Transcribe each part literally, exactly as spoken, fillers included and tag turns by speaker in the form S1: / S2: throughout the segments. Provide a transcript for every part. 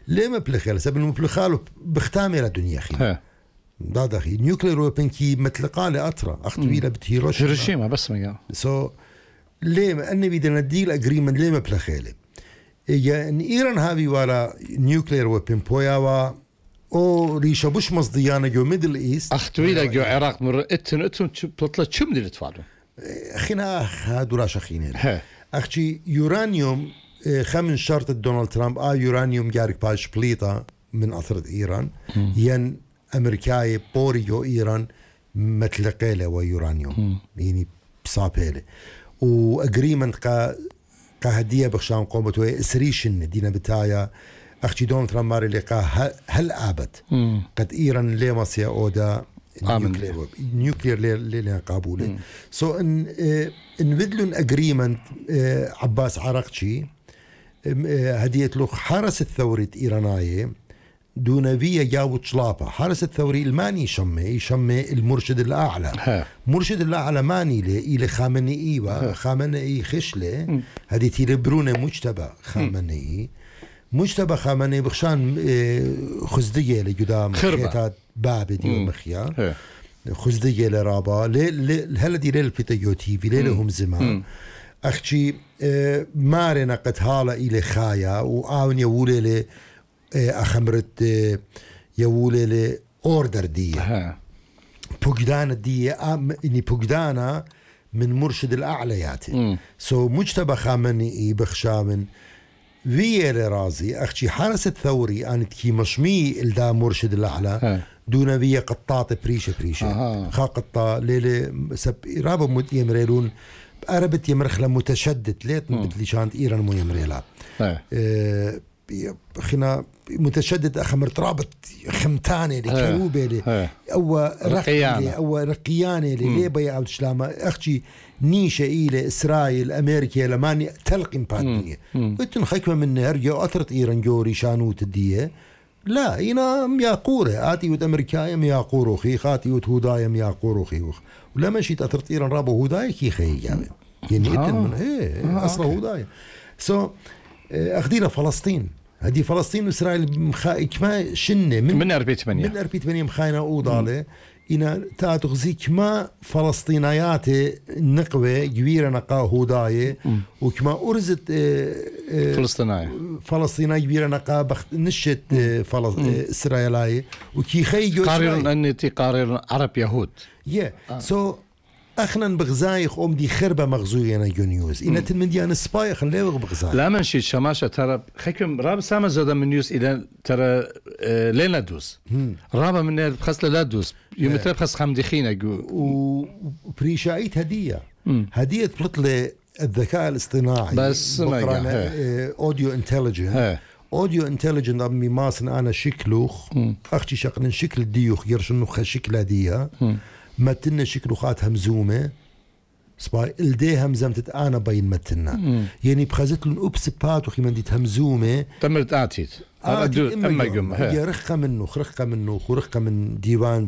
S1: ليه مبلخ سبب المبلخالو بختامي لدنيا خي ده أخي نيوكلير ويبن كي مطلقة لأطرة أختويلة بتهيروشيما
S2: هيروشيما بس ما
S1: سو ليه أني بدنا ديل أجريمنت ليه مبلخيله يا إن إيران هذه ولا نيوكلير ويبن بوياوا أو ريشة بوش مصديانة جو ميدل إيست
S2: أختويلة جو عراق مر إتن إتن بطلة شو مدير تفعله
S1: أخينا هادو راش أخينا أختي يورانيوم خمن شرط دونالد ترامب آه يورانيوم جارك باش بليطة من أثر إيران ين أمريكاي بوريو إيران متلقيله ويورانيوم يعني بصابيله وأجريمنت كا كهدية بخشان قومته إسريشن دينا بتاعي أختي دونالد ترامب ماري لقاه هل آبت قد إيران ليه مصيا أودا نيوكلير نيوكلير ليه ليه قابوله سو so إن إن بدلون أجريمنت عباس عراقشي هدية له حرس الثورة إيرانية دون فيا جاوت شلاپة حرس الثوري الماني يشمي يشمي المرشد الأعلى ها. مرشد الأعلى ماني لي إلى خامنئي وخامنئي خشلة هذه تيربرونه مجتبى خامنئي مجتبى خامنئي بخشان خزدية لجدام خيطات باب دي ومخيا خزدية لرابا هل دي ليل بيتيو تي في ليلهم زمان أختي مارنا قد هالا إلى خايا وآون يولي لي أخمرت يولي لي أوردر دي بوجدان دي إني بوجدانا من مرشد الأعليات سو so مجتبى خامنئي بخشامن فيه رازي أختي حارس الثوري أنت كي مشمي إلدا مرشد الأعلى دون فيه قطاط بريشة بريشة آه. خا قطا ليلة سب رابا مت يمريلون أربت يمرخلة متشدد ليت بدلي شانت إيران مو يمريلا آه. خنا متشدد أخمر ترابط خمتاني لكروبي لي أو رقياني أو رقياني لي ليه بيا عبد السلام أختي نيشة إلى إسرائيل أمريكا لماني تلقي مبادية قلت نخيكم من هرجع أثرت إيران جوري شانوت الدية لا هنا مياقورة آتي ود أمريكا مياقورو خي خاتي ود هودايا مياقورو خي ولا مشيت أثرت إيران رابو هودايا كي خي يعني يعني إتن من إيه أصلا هودايا سو أخدينا فلسطين هذه فلسطين وإسرائيل مخا كما شنة من
S2: من أربعة ثمانية
S1: من أربعة ثمانية مخاينة أوضالة إن تاتغزي كما فلسطينيات نقوة كبيرة نقا هوداية وكما أرزت
S2: فلسطينية
S1: فلسطينية كبيرة نقا بخت نشت فلس إسرائيلية وكي خيجو
S2: قارن أن تقارن عرب يهود
S1: yeah so أخنا بغزايخ أم دي خربة مغزوية أنا جونيوز إن تلمديان سباي خليه بغزايخ
S2: لا منشي شماشة ترى خيكم راب سامة زودا من نيوز إلى ترى آه لين دوس رابا من خاص لا دوس يوم ترى خاص خم دخينة جو
S1: وبريشايت هدية هدية بطلة الذكاء الاصطناعي
S2: بس
S1: ما أوديو إنتليجنت أوديو إنتليجنت أمي ماسن أنا شكلوخ أختي شكل شكل ديوخ يرشنو خ شكل هدية متنا شكله خات همزومة سباي الدي همزمت أنا بين متنا يعني بخزت لن أبس باتو خي من دي همزومة
S2: تمرت آتيت
S1: آتيت أما يوم يا رخة منه رخة منه ورخة من ديوان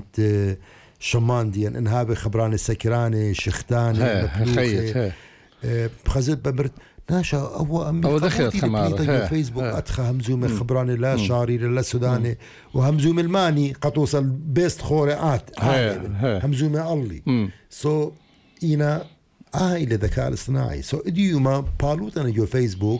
S1: شمان ديان إنها خبران السكراني شختاني
S2: خيط
S1: بخزت بمرت ناشا أو أمي
S2: أو دخلت خمارة
S1: فيسبوك أدخل همزومة خبراني لا شاري لا سوداني وهمزومة الماني قطوصل بيست خورئات همزومة الله سو إنا آهي لذكاء الاصطناعي سو إديو ما بالوت أنا جو فيسبوك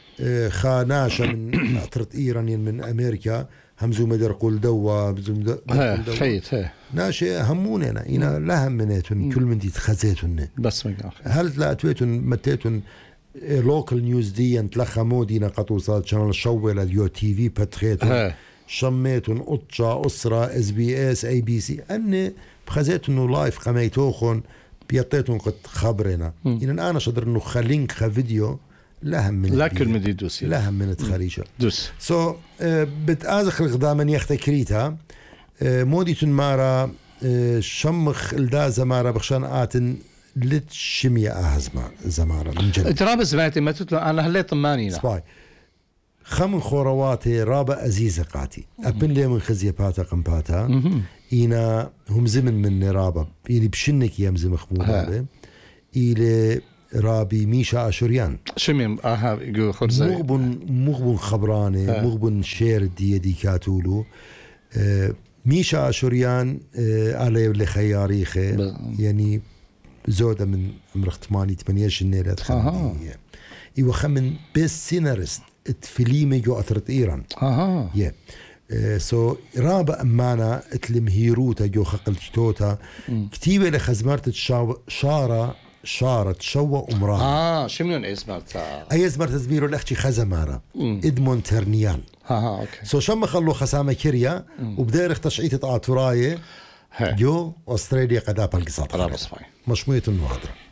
S1: خاناشا من أطرت إيرانيا من أمريكا همزومة درقول دوا همزومة درقول
S2: خيط
S1: ناشا هموننا إنا لا همنيتون كل من دي تخزيتون
S2: بس ما
S1: هل لا أتويتون متيتون لوكال نيوز دي انتلخمو دينا قطوصات شانل شوّل اليو تي في باتخيتون شميتون قطشة أسرة اس بي اس اي بي سي أني بخزيتون لايف قميتوخون بيطيتون قد خبرنا إن أنا شدر إنه خلينك خفيديو لا هم من
S2: لا كل مدي دوسي
S1: لا هم من تخريجة
S2: دوس
S1: سو so, uh, بتآزخ الغدا من يختكريتها uh, مودي تنمارا uh, شمخ الدازة مارا بخشان آتن لتشمية أهزمة زمارة من جد
S2: ترابة سمعتي ما تطلع أنا هلي طمانينا
S1: سباي خمن خورواتي رابة أزيزة قاتي أبن لي من خزية باتا قنباتا إينا هم زمن من رابة إلي بشنك يمزي مخمودة إلي رابي ميشا أشوريان
S2: شميم آها يقول خرزي
S1: مغبن مغبن خبراني مغبن شير دي دي كاتولو آه ميشا أشوريان آه على اللي خياريخه يعني زودة من عمر ثمانية ثمانية جنيه خمسة إيوه خمن بس سيناريست تفيليمي جو أثرت إيران
S2: اها
S1: يه سو رابع أمانة تلمهيروتا جو خقل شتوتا كتيبة لخزمارت شارة شارة شوى أمران
S2: اه شمنون اسمارتا
S1: أي زمارت زميرو الأختي خزمارة إدمون ترنيان
S2: اها اوكي
S1: سو شم خلو خسامة كيريا وبداير تشعيت آتوراية جو أستراليا قدابة القصات
S2: رابع صفاي
S1: مشموية المهادرة